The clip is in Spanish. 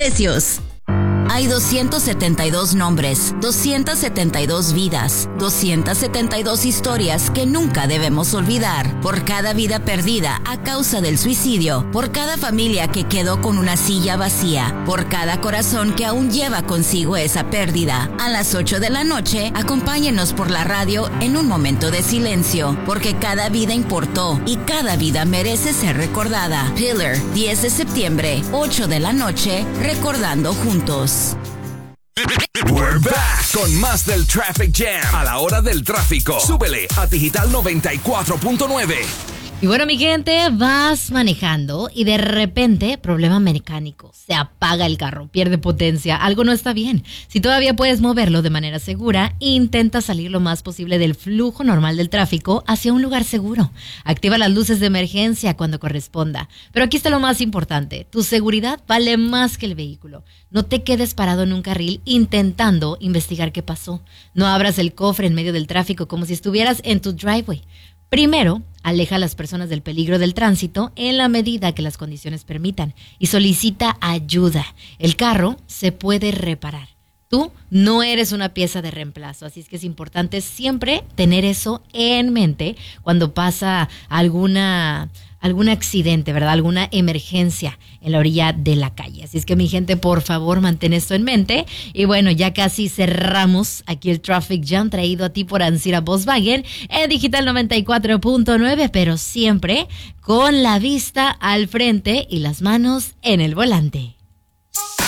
Precios. Hay 272 nombres, 272 vidas, 272 historias que nunca debemos olvidar. Por cada vida perdida a causa del suicidio, por cada familia que quedó con una silla vacía, por cada corazón que aún lleva consigo esa pérdida. A las 8 de la noche, acompáñenos por la radio en un momento de silencio, porque cada vida importó y cada vida merece ser recordada. Pillar, 10 de septiembre, 8 de la noche, recordando juntos. We're back con más del Traffic Jam a la hora del tráfico. Súbele a Digital 94.9. Y bueno, mi gente, vas manejando y de repente, problema mecánico, se apaga el carro, pierde potencia, algo no está bien. Si todavía puedes moverlo de manera segura, intenta salir lo más posible del flujo normal del tráfico hacia un lugar seguro. Activa las luces de emergencia cuando corresponda. Pero aquí está lo más importante, tu seguridad vale más que el vehículo. No te quedes parado en un carril intentando investigar qué pasó. No abras el cofre en medio del tráfico como si estuvieras en tu driveway. Primero, aleja a las personas del peligro del tránsito en la medida que las condiciones permitan y solicita ayuda. El carro se puede reparar. Tú no eres una pieza de reemplazo, así es que es importante siempre tener eso en mente cuando pasa algún accidente, ¿verdad? Alguna emergencia en la orilla de la calle. Así es que, mi gente, por favor, mantén esto en mente. Y bueno, ya casi cerramos aquí el Traffic Jam traído a ti por Ancira Volkswagen en Digital 94.9, pero siempre con la vista al frente y las manos en el volante.